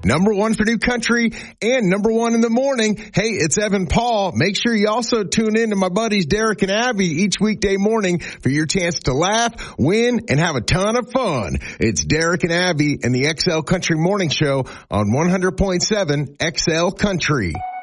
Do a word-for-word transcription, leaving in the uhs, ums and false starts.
number one for new country and number one in the morning. Hey, it's Evan Paul. Make sure you also tune in to my buddies Derek and Abby each weekday morning for your chance to laugh, win, and have a ton of fun. It's Derek and Abby and the X L Country Morning Show on one hundred point seven X L Country.